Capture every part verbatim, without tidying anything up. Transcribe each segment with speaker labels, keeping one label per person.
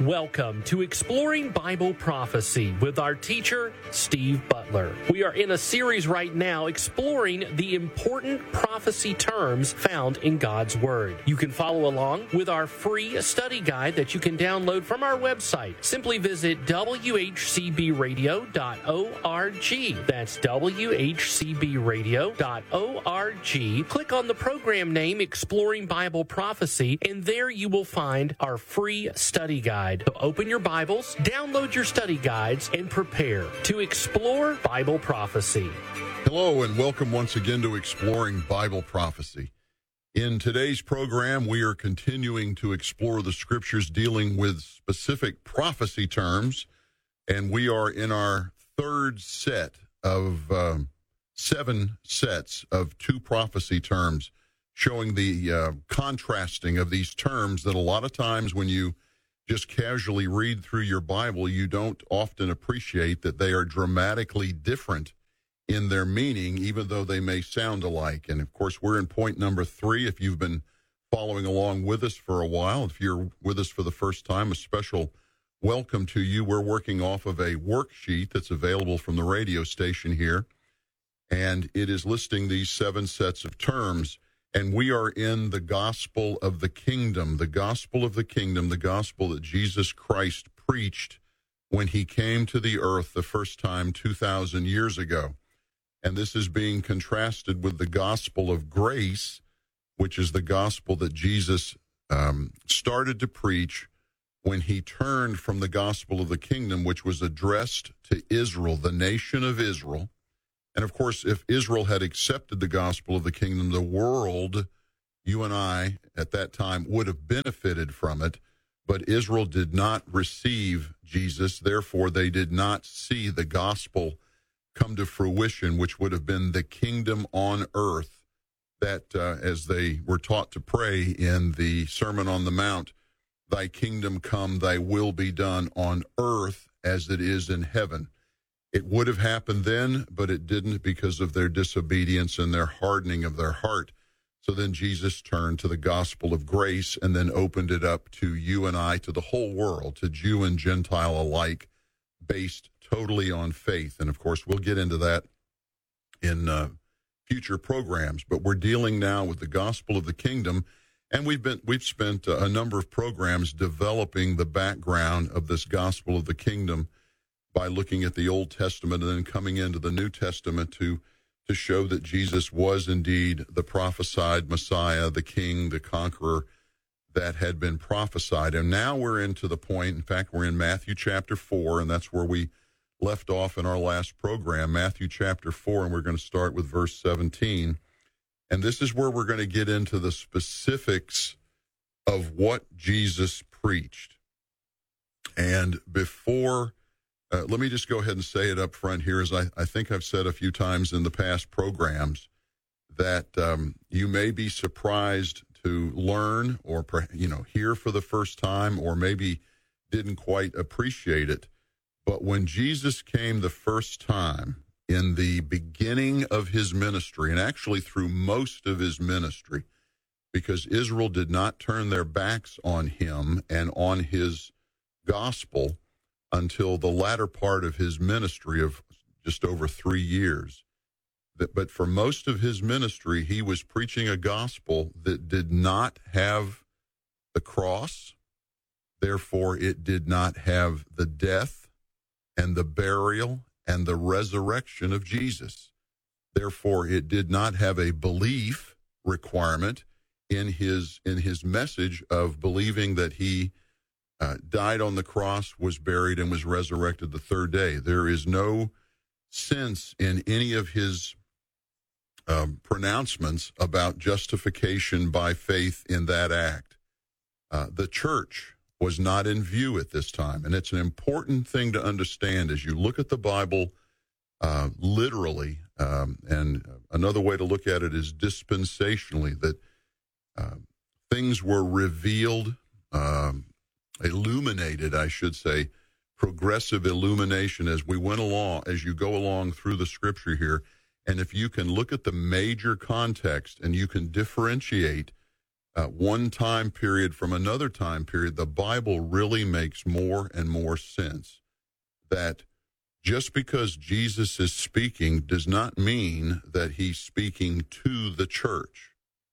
Speaker 1: Welcome to Exploring Bible Prophecy with our teacher, Steve Butler. We are in a series right now exploring the important prophecy terms found in God's Word. You can follow along with our free study guide that you can download from our website. Simply visit w h c b radio dot org. That's w h c b radio dot org. Click on the program name Exploring Bible Prophecy, and there you will find our free study guide. So open your Bibles, download your study guides, and prepare to explore Bible prophecy.
Speaker 2: Hello, and welcome once again to Exploring Bible Prophecy. In today's program, we are continuing to explore the scriptures dealing with specific prophecy terms, and we are in our third set of um, seven sets of two prophecy terms, showing the uh, contrasting of these terms that a lot of times when you just casually read through your Bible, you don't often appreciate that they are dramatically different in their meaning, even though they may sound alike. And, of course, we're in point number three. If you've been following along with us for a while, if you're with us for the first time, a special welcome to you. We're working off of a worksheet that's available from the radio station here, and it is listing these seven sets of terms. And we are in the gospel of the kingdom, the gospel of the kingdom, the gospel that Jesus Christ preached when he came to the earth the first time two thousand years ago. And this is being contrasted with the gospel of grace, which is the gospel that Jesus um, started to preach when he turned from the gospel of the kingdom, which was addressed to Israel, the nation of Israel. And, of course, if Israel had accepted the gospel of the kingdom, the world, you and I, at that time, would have benefited from it. But Israel did not receive Jesus. Therefore, they did not see the gospel come to fruition, which would have been the kingdom on earth that, uh, as they were taught to pray in the Sermon on the Mount, thy kingdom come, thy will be done on earth as it is in heaven. It would have happened then, but it didn't because of their disobedience and their hardening of their heart. So then Jesus turned to the gospel of grace and then opened it up to you and I, to the whole world, to Jew and Gentile alike, based totally on faith. And, of course, we'll get into that in uh, future programs. But we're dealing now with the gospel of the kingdom, and we've been we've spent a number of programs developing the background of this gospel of the kingdom by looking at the Old Testament and then coming into the New Testament to to show that Jesus was indeed the prophesied Messiah, the King, the conqueror that had been prophesied. And now we're into the point, in fact, we're in Matthew chapter four, and that's where we left off in our last program, Matthew chapter four, and we're going to start with verse seventeen. And this is where we're going to get into the specifics of what Jesus preached. And before... Uh, let me just go ahead and say it up front here, as I, I think I've said a few times in the past programs, that um, you may be surprised to learn or, you know, hear for the first time, or maybe didn't quite appreciate it. But when Jesus came the first time in the beginning of his ministry, and actually through most of his ministry, because Israel did not turn their backs on him and on his gospel until the latter part of his ministry of just over three years. But for most of his ministry, he was preaching a gospel that did not have the cross. Therefore, it did not have the death and the burial and the resurrection of Jesus. Therefore, it did not have a belief requirement in his in his message of believing that he Uh, died on the cross, was buried, and was resurrected the third day. There is no sense in any of his um, pronouncements about justification by faith in that act. Uh, the church was not in view at this time, and it's an important thing to understand as you look at the Bible uh, literally, um, and another way to look at it is dispensationally, that uh, things were revealed, um, illuminated, I should say, progressive illumination as we went along, as you go along through the scripture here. And if you can look at the major context and you can differentiate uh, one time period from another time period, the Bible really makes more and more sense. That just because Jesus is speaking does not mean that he's speaking to the church.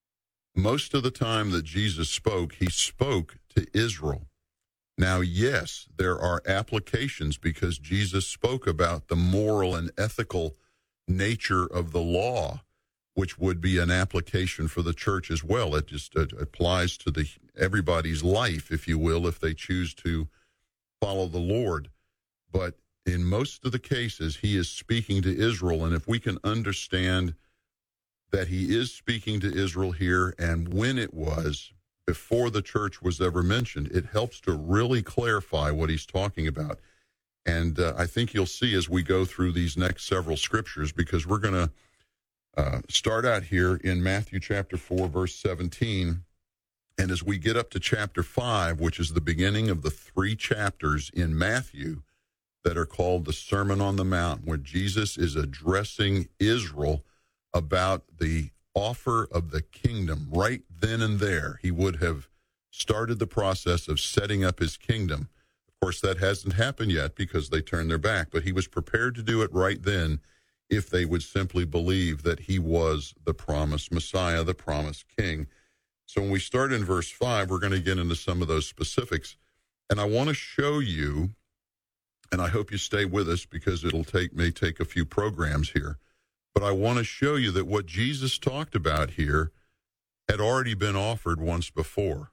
Speaker 2: Most of the time that Jesus spoke, he spoke to Israel. Now, yes, there are applications because Jesus spoke about the moral and ethical nature of the law, which would be an application for the church as well. It just it applies to the everybody's life, if you will, if they choose to follow the Lord. But in most of the cases, he is speaking to Israel, and if we can understand that he is speaking to Israel here and when it was, before the church was ever mentioned, it helps to really clarify what he's talking about. And uh, I think you'll see as we go through these next several scriptures, because we're going to uh, start out here in Matthew chapter four, verse seventeen. And as we get up to chapter five, which is the beginning of the three chapters in Matthew that are called the Sermon on the Mount, where Jesus is addressing Israel about the offer of the kingdom. Right then and there, he would have started the process of setting up his kingdom. Of course, that hasn't happened yet because they turned their back, but he was prepared to do it right then if they would simply believe that he was the promised Messiah, the promised king. So when we start in verse five, we're going to get into some of those specifics. And I want to show you, and I hope you stay with us because it'll take may take a few programs here, but I want to show you that what Jesus talked about here had already been offered once before.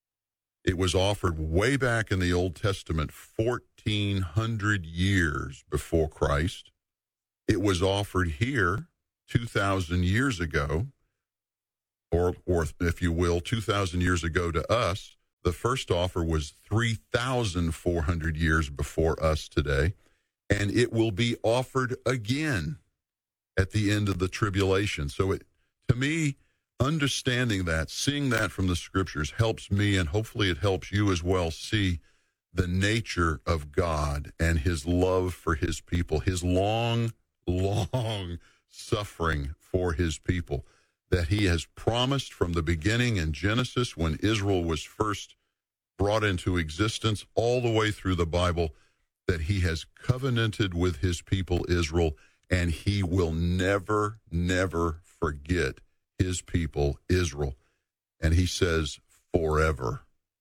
Speaker 2: It was offered way back in the Old Testament, fourteen hundred years before Christ. It was offered here two thousand years ago, or, or if you will, two thousand years ago to us. The first offer was three thousand four hundred years before us today, and it will be offered again at the end of the tribulation. So it, to me, understanding that, seeing that from the scriptures helps me, and hopefully it helps you as well, see the nature of God and his love for his people, his long, long suffering for his people that he has promised from the beginning in Genesis when Israel was first brought into existence all the way through the Bible, that he has covenanted with his people Israel, and he will never, never forget his people, Israel. And he says forever,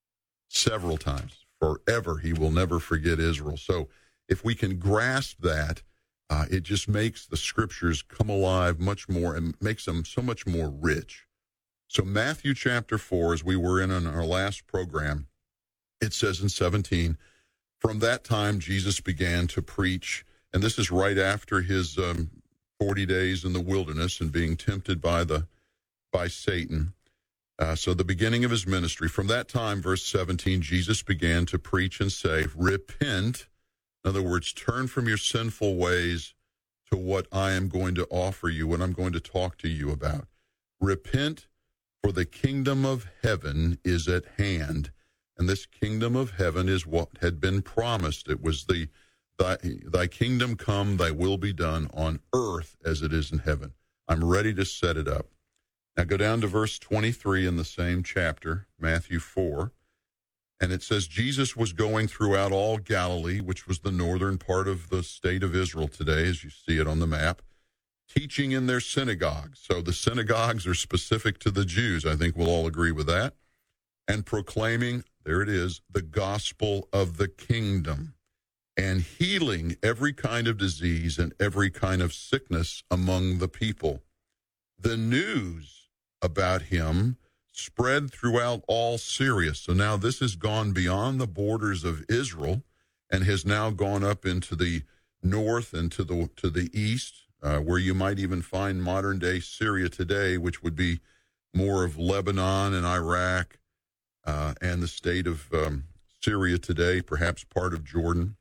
Speaker 2: several times, forever, he will never forget Israel. So if we can grasp that, uh, it just makes the scriptures come alive much more and makes them so much more rich. So Matthew chapter four, as we were in on our last program, it says in seventeen, from that time Jesus began to preach, and this is right after his um, forty days in the wilderness and being tempted by the by Satan. Uh, so the beginning of his ministry. From that time, verse seventeen, Jesus began to preach and say, repent. In other words, turn from your sinful ways to what I am going to offer you, what I'm going to talk to you about. Repent, for the kingdom of heaven is at hand. And this kingdom of heaven is what had been promised. It was the Thy, thy kingdom come, thy will be done on earth as it is in heaven. I'm ready to set it up. Now go down to verse twenty-three in the same chapter, Matthew four. And it says, Jesus was going throughout all Galilee, which was the northern part of the state of Israel today, as you see it on the map, teaching in their synagogues. So the synagogues are specific to the Jews. I think we'll all agree with that. And proclaiming, there it is, the gospel of the kingdom, and healing every kind of disease and every kind of sickness among the people. The news about him spread throughout all Syria. So now this has gone beyond the borders of Israel and has now gone up into the north and to the to the east, uh, where you might even find modern-day Syria today, which would be more of Lebanon and Iraq uh, and the state of um, Syria today, perhaps part of Jordan.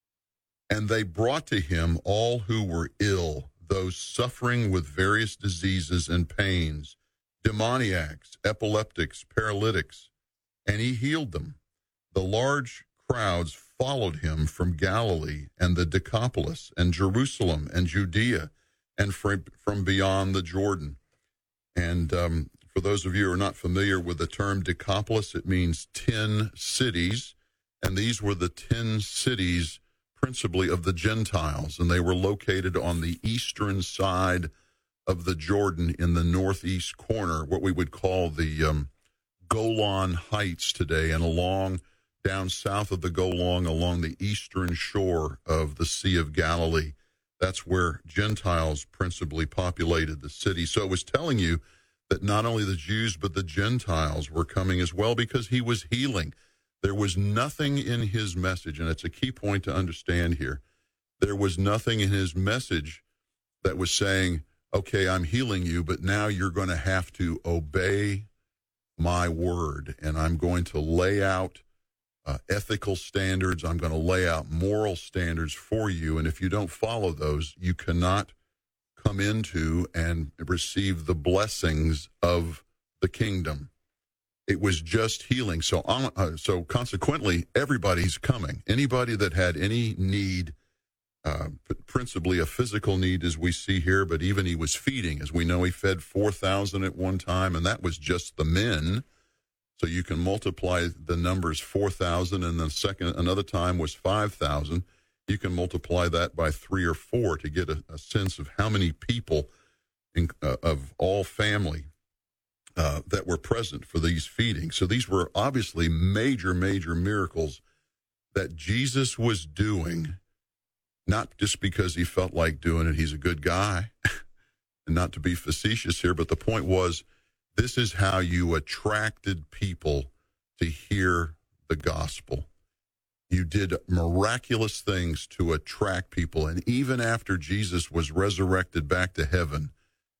Speaker 2: And they brought to him all who were ill, those suffering with various diseases and pains, demoniacs, epileptics, paralytics, and he healed them. The large crowds followed him from Galilee and the Decapolis and Jerusalem and Judea and from, from beyond the Jordan. And um, for those of you who are not familiar with the term Decapolis, it means ten cities, and these were the ten cities principally of the Gentiles, and they were located on the eastern side of the Jordan in the northeast corner, what we would call the um, Golan Heights today, and along down south of the Golan, along the eastern shore of the Sea of Galilee. That's where Gentiles principally populated the city. So it was telling you that not only the Jews, but the Gentiles were coming as well, because he was healing. There was nothing in his message, and it's a key point to understand here. There was nothing in his message that was saying, okay, I'm healing you, but now you're going to have to obey my word, and I'm going to lay out uh, ethical standards. I'm going to lay out moral standards for you, and if you don't follow those, you cannot come into and receive the blessings of the kingdom. It was just healing. So, uh, so consequently, everybody's coming. Anybody that had any need, uh, principally a physical need, as we see here, but even he was feeding. As we know, he fed four thousand at one time, and that was just the men. So you can multiply the numbers four thousand, and the second, another time was five thousand. You can multiply that by three or four to get a, a sense of how many people in, uh, of all family Uh, that were present for these feedings. So these were obviously major, major miracles that Jesus was doing, not just because he felt like doing it. He's a good guy, and not to be facetious here, but the point was, this is how you attracted people to hear the gospel. You did miraculous things to attract people, and even after Jesus was resurrected back to heaven,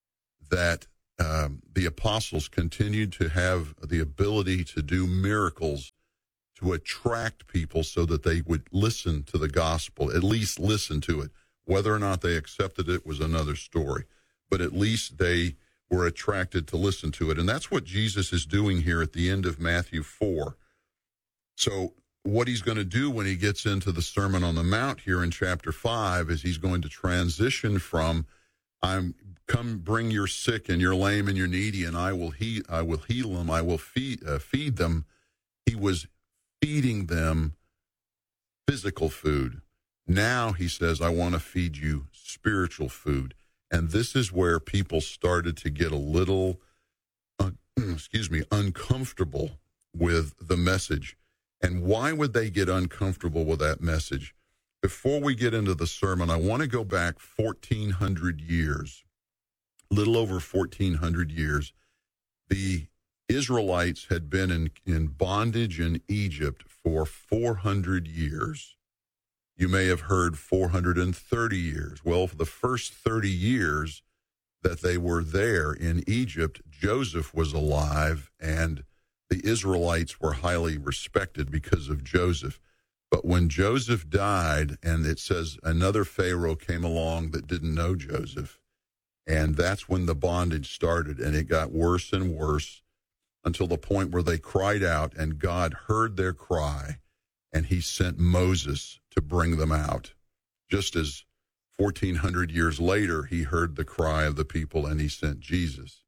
Speaker 2: that Um, the apostles continued to have the ability to do miracles to attract people so that they would listen to the gospel, at least listen to it. Whether or not they accepted it was another story, but at least they were attracted to listen to it. And that's what Jesus is doing here at the end of Matthew four. So what he's going to do when he gets into the Sermon on the Mount here in chapter five is he's going to transition from, I'm come bring your sick and your lame and your needy, and I will he I will heal them. I will feed uh, feed them. He was feeding them physical food. Now he says, I want to feed you spiritual food. And this is where people started to get a little, uh, excuse me, uncomfortable with the message. And why would they get uncomfortable with that message? Before we get into the sermon, I want to go back fourteen hundred years. Little over fourteen hundred years. The Israelites had been in, in bondage in Egypt for four hundred years. You may have heard four hundred thirty years. Well, for the first thirty years that they were there in Egypt, Joseph was alive, and the Israelites were highly respected because of Joseph. But when Joseph died, and it says another Pharaoh came along that didn't know Joseph, and that's when the bondage started, and it got worse and worse until the point where they cried out, and God heard their cry, and he sent Moses to bring them out. Just as fourteen hundred years later, he heard the cry of the people, and he sent Jesus.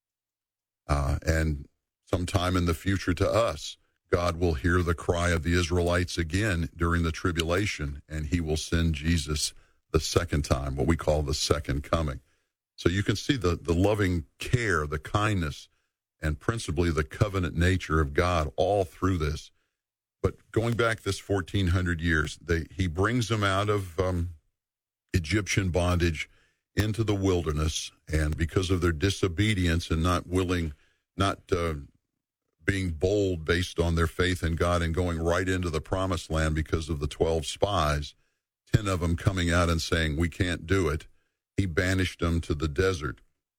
Speaker 2: Uh, and sometime in the future to us, God will hear the cry of the Israelites again during the tribulation, and he will send Jesus the second time, what we call the second coming. So you can see the, the loving care, the kindness, and principally the covenant nature of God all through this. But going back this fourteen hundred years, they, he brings them out of um, Egyptian bondage into the wilderness, and because of their disobedience and not willing, not uh, being bold based on their faith in God and going right into the promised land because of the twelve spies, ten of them coming out and saying, we can't do it, he banished them to the desert.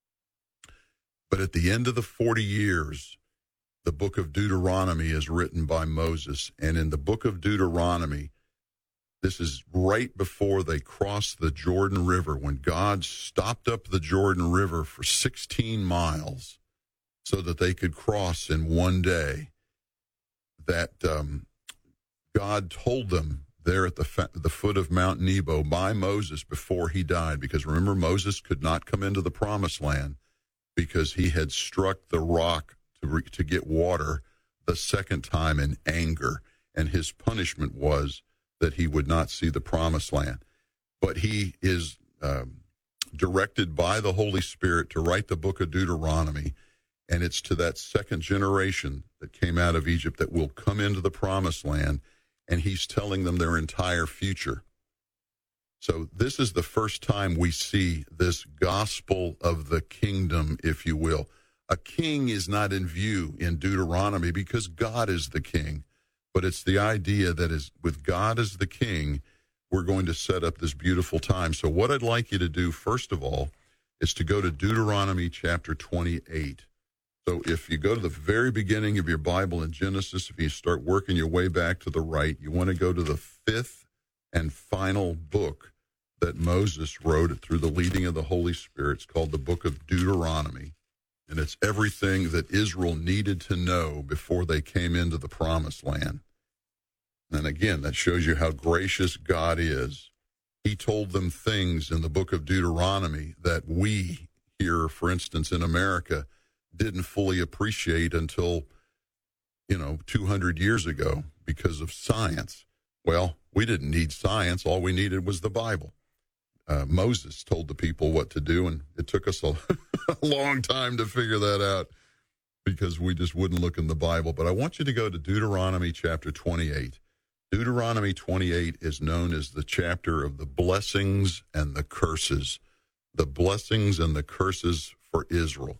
Speaker 2: But at the end of the forty years, the book of Deuteronomy is written by Moses. And in the book of Deuteronomy, this is right before they crossed the Jordan River, when God stopped up the Jordan River for sixteen miles so that they could cross in one day, that um, God told them there at the, fa- the foot of Mount Nebo by Moses before he died, because remember, Moses could not come into the promised land because he had struck the rock to, re- to get water the second time in anger. And his punishment was that he would not see the promised land. But he is um, directed by the Holy Spirit to write the book of Deuteronomy. And it's to that second generation that came out of Egypt that will come into the promised land. And he's telling them their entire future. So this is the first time we see this gospel of the kingdom, if you will. A king is not in view in Deuteronomy because God is the king. But it's the idea that is with God as the king, we're going to set up this beautiful time. So what I'd like you to do, first of all, is to go to Deuteronomy chapter twenty-eight. So if you go to the very beginning of your Bible in Genesis, if you start working your way back to the right, you want to go to the fifth and final book that Moses wrote through the leading of the Holy Spirit. It's called the book of Deuteronomy. And it's everything that Israel needed to know before they came into the promised land. And again, that shows you how gracious God is. He told them things in the book of Deuteronomy that we here, for instance, in America, didn't fully appreciate until, you know, two hundred years ago because of science. Well, we didn't need science. All we needed was the Bible. Uh, Moses told the people what to do, and it took us a, a long time to figure that out because we just wouldn't look in the Bible. But I want you to go to Deuteronomy chapter twenty-eight. Deuteronomy twenty-eight is known as the chapter of the blessings and the curses, the blessings and the curses for Israel.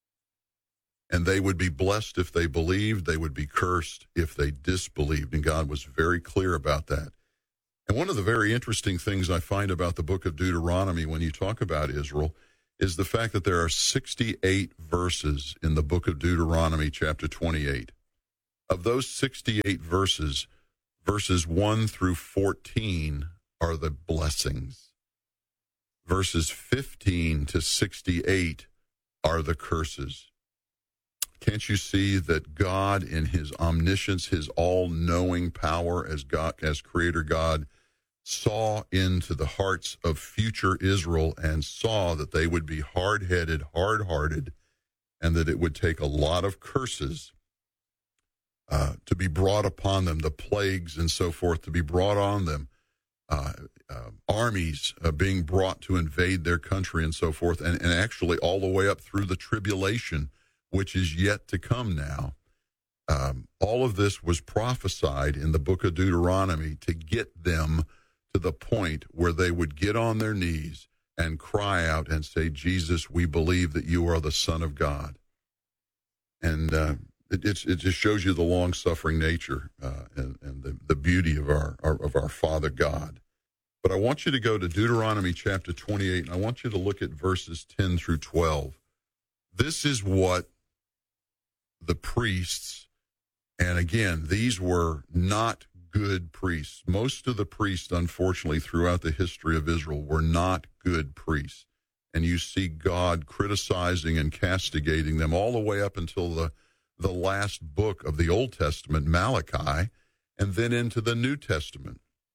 Speaker 2: And they would be blessed if they believed, they would be cursed if they disbelieved, and God was very clear about that. And one of the very interesting things I find about the book of Deuteronomy when you talk about Israel is the fact that there are sixty-eight verses in the book of Deuteronomy chapter twenty-eight. Of those sixty-eight verses, verses one through fourteen are the blessings. Verses fifteen to sixty-eight are the curses. Can't you see that God in his omniscience, his all-knowing power as God, as creator God, saw into the hearts of future Israel and saw that they would be hard-headed, hard-hearted, and that it would take a lot of curses uh, to be brought upon them, the plagues and so forth to be brought on them, uh, uh, armies uh, being brought to invade their country and so forth, and, and actually all the way up through the tribulation, which is yet to come now. Um, all of this was prophesied in the book of Deuteronomy to get them to the point where they would get on their knees and cry out and say, Jesus, we believe that you are the Son of God. And uh, it, it's, it just shows you the long-suffering nature uh, and, and the, the beauty of our, our of our Father God. But I want you to go to Deuteronomy chapter twenty-eight, and I want you to look at verses ten through twelve. This is what the priests, and again, these were not good priests. Most of the priests, unfortunately, throughout the history of Israel were not good priests. And you see God criticizing and castigating them all the way up until the, the last book of the Old Testament, Malachi, and then into the New Testament.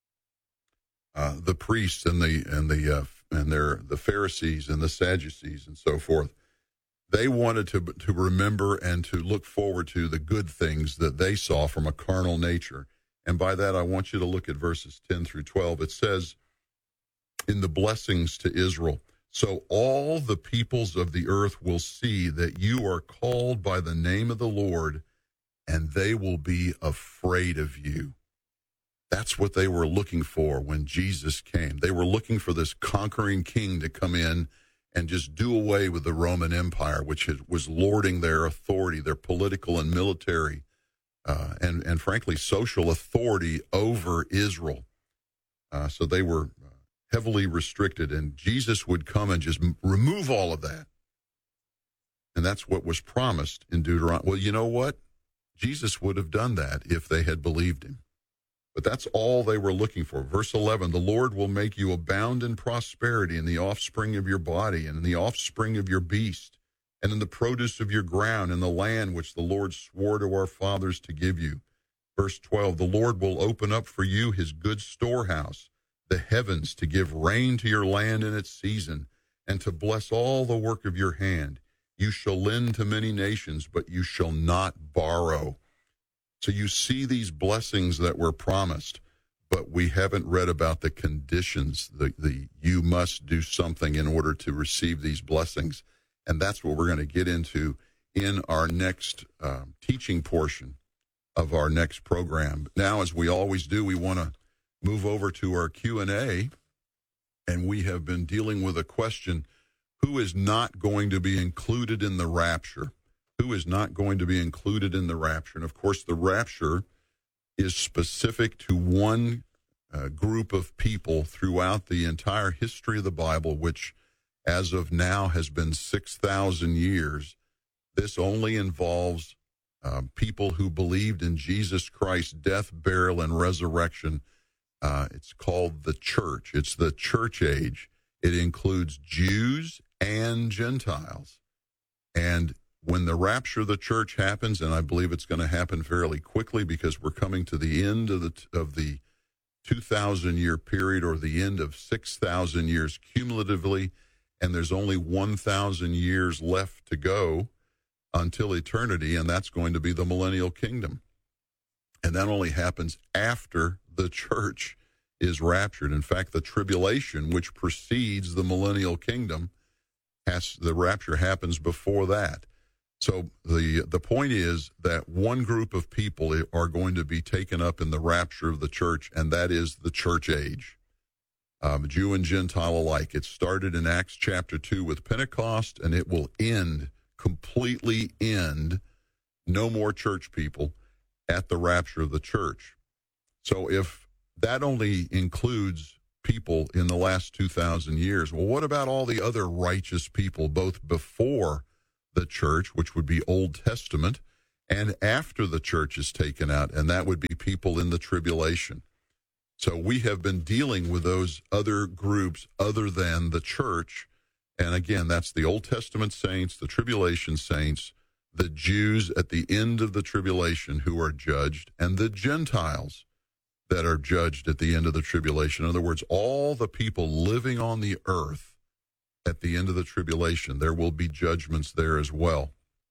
Speaker 2: Uh, the priests and the and the uh, and their the Pharisees and the Sadducees and so forth. They wanted to to remember and to look forward to the good things that they saw from a carnal nature. And by that, I want you to look at verses ten through twelve. It says, in the blessings to Israel, so all the peoples of the earth will see that you are called by the name of the Lord, and they will be afraid of you. That's what they were looking for when Jesus came. They were looking for this conquering king to come in and just do away with the Roman Empire, which was lording their authority, their political and military, uh, and, and frankly, social authority over Israel. Uh, so they were heavily restricted, and Jesus would come and just remove all of that. And that's what was promised in Deuteronomy. Well, you know what? Jesus would have done that if they had believed him. But that's all they were looking for. Verse eleven, the Lord will make you abound in prosperity in the offspring of your body and in the offspring of your beast and in the produce of your ground in the land which the Lord swore to our fathers to give you. Verse twelve, the Lord will open up for you his good storehouse, the heavens, to give rain to your land in its season and to bless all the work of your hand. You shall lend to many nations, but you shall not borrow. So you see these blessings that were promised, but we haven't read about the conditions. The, the you must do something in order to receive these blessings. And that's what we're going to get into in our next uh, teaching portion of our next program. Now, as we always do, we want to move over to our Q and A, and we have been dealing with a question: who is not going to be included in the rapture? Who is not going to be included in the rapture? And, of course, the rapture is specific to one uh, group of people throughout the entire history of the Bible, which as of now has been six thousand years. This only involves uh, people who believed in Jesus Christ's death, burial, and resurrection. Uh, it's called the church. It's the church age. It includes Jews and Gentiles. And when the rapture of the church happens, and I believe it's going to happen fairly quickly because we're coming to the end of the of the two thousand year period, or the end of six thousand years cumulatively, and there's only one thousand years left to go until eternity, and that's going to be the millennial kingdom. And that only happens after the church is raptured. In fact, the tribulation, which precedes the millennial kingdom, has the rapture happens before that. So the the point is that one group of people are going to be taken up in the rapture of the church, and that is the church age, um, Jew and Gentile alike. It started in Acts chapter two with Pentecost, and it will end, completely end, no more church people at the rapture of the church. So if that only includes people in the last two thousand years, well, what about all the other righteous people, both before the church, which would be Old Testament, and after the church is taken out, and that would be people in the tribulation? So we have been dealing with those other groups other than the church, and again, that's the Old Testament saints, the tribulation saints, the Jews at the end of the tribulation who are judged, and the Gentiles that are judged at the end of the tribulation. In other words, all the people living on the earth at the end of the tribulation, there will be judgments there as well.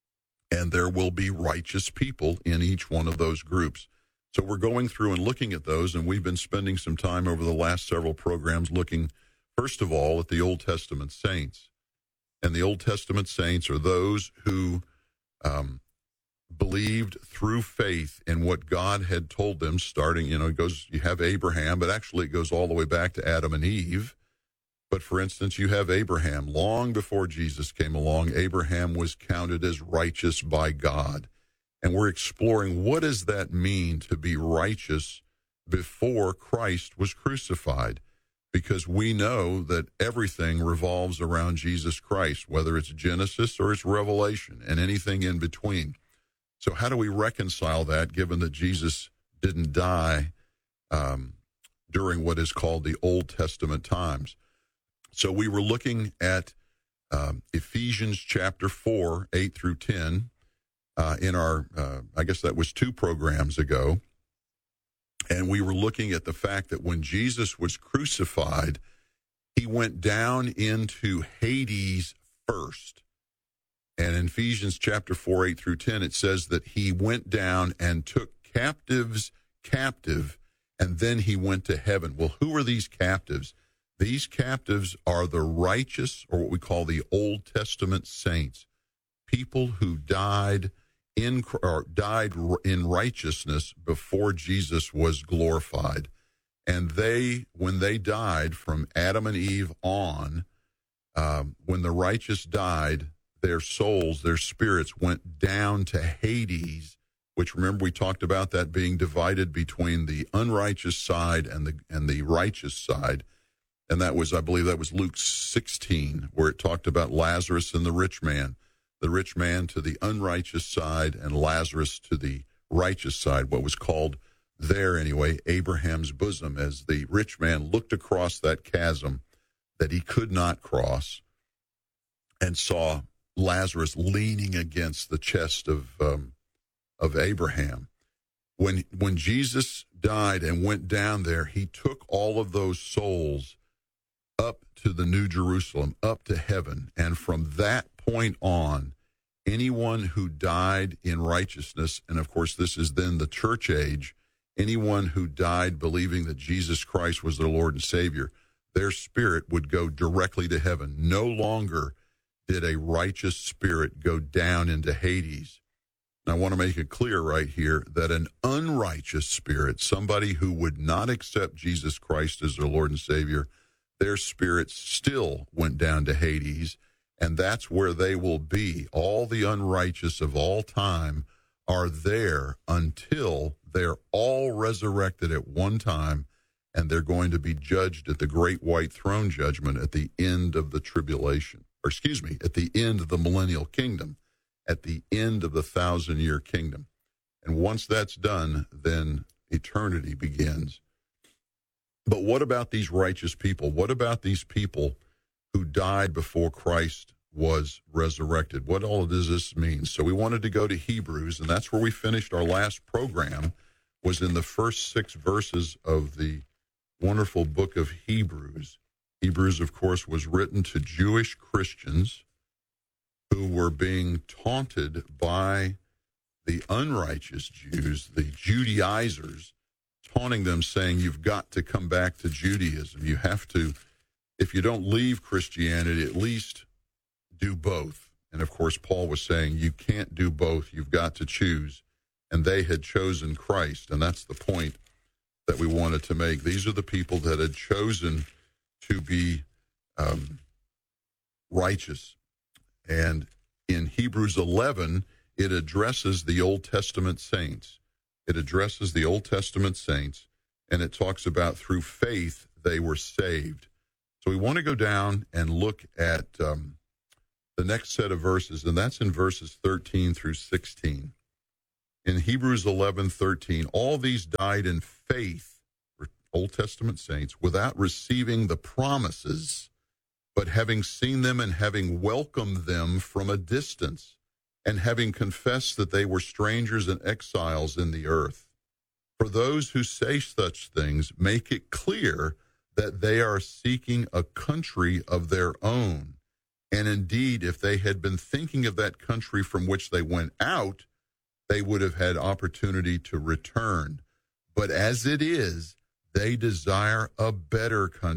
Speaker 2: And there will be righteous people in each one of those groups. So we're going through and looking at those, and we've been spending some time over the last several programs looking, first of all, at the Old Testament saints. And the Old Testament saints are those who um, believed through faith in what God had told them, starting, you know, it goes, you have Abraham, but actually it goes all the way back to Adam and Eve. But for instance, you have Abraham. Long before Jesus came along, Abraham was counted as righteous by God. And we're exploring, what does that mean to be righteous before Christ was crucified? Because we know that everything revolves around Jesus Christ, whether it's Genesis or it's Revelation and anything in between. So how do we reconcile that, given that Jesus didn't die um, during what is called the Old Testament times? So we were looking at um, Ephesians chapter four, eight through ten, uh, in our, uh, I guess that was two programs ago. And we were looking at the fact that when Jesus was crucified, he went down into Hades first. And in Ephesians chapter four, eight through ten, it says that he went down and took captives captive, and then he went to heaven. Well, who are these captives? These captives are the righteous, or what we call the Old Testament saints, people who died in or died in righteousness before Jesus was glorified. And they, when they died from Adam and Eve on, um, when the righteous died, their souls, their spirits went down to Hades, which, remember, we talked about that being divided between the unrighteous side and the and the righteous side. And that was, I believe that was Luke sixteen, where it talked about Lazarus and the rich man. The rich man to the unrighteous side and Lazarus to the righteous side, what was called there anyway, Abraham's bosom, as the rich man looked across that chasm that he could not cross and saw Lazarus leaning against the chest of um, of Abraham. When when Jesus died and went down there, he took all of those souls up to the New Jerusalem, up to heaven, and from that point on, anyone who died in righteousness, and of course this is then the church age, anyone who died believing that Jesus Christ was their Lord and Savior, their spirit would go directly to heaven. No longer did a righteous spirit go down into Hades. And I want to make it clear right here that an unrighteous spirit, somebody who would not accept Jesus Christ as their Lord and Savior, their spirit still went down to Hades, and that's where they will be. All the unrighteous of all time are there until they're all resurrected at one time, and they're going to be judged at the great white throne judgment at the end of the tribulation, or excuse me, at the end of the millennial kingdom, at the end of the thousand-year kingdom. And once that's done, then eternity begins. But what about these righteous people? What about these people who died before Christ was resurrected? What all does this mean? So we wanted to go to Hebrews, and that's where we finished our last program, was in the first six verses of the wonderful book of Hebrews. Hebrews, of course, was written to Jewish Christians who were being taunted by the unrighteous Jews, the Judaizers, taunting them, saying, you've got to come back to Judaism. You have to, if you don't leave Christianity, at least do both. And of course, Paul was saying, you can't do both. You've got to choose. And they had chosen Christ. And that's the point that we wanted to make. These are the people that had chosen to be um, righteous. And in Hebrews eleven, it addresses the Old Testament saints. It addresses the Old Testament saints, and it talks about through faith they were saved. So we want to go down and look at um, the next set of verses, and that's in verses thirteen through sixteen. In Hebrews eleven thirteen, all these died in faith, Old Testament saints, without receiving the promises, but having seen them and having welcomed them from a distance, and having confessed that they were strangers and exiles in the earth. For those who say such things make it clear that they are seeking a country of their own. And indeed, if they had been thinking of that country from which they went out, they would have had opportunity to return. But as it is, they desire a better country.